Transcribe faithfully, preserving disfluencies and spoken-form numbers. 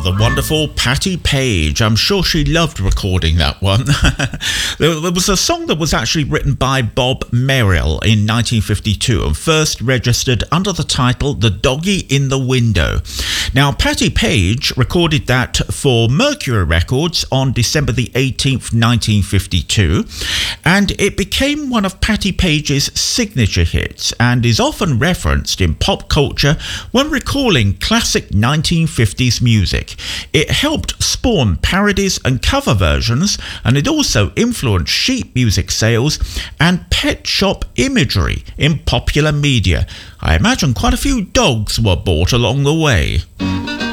Oh, the wonderful Patti Page. I'm sure she loved recording that one. There was a song that was actually written by Bob Merrill in nineteen fifty-two and first registered under the title The Doggy in the Window. Now, Patti Page recorded that for Mercury Records on December the eighteenth, nineteen fifty-two, and it became one of Patti Page's signature hits and is often referenced in pop culture when recalling classic nineteen fifties music. It helped spawn parodies and cover versions, and it also influenced sheet music sales and pet shop imagery in popular media. I imagine quite a few dogs were bought along the way.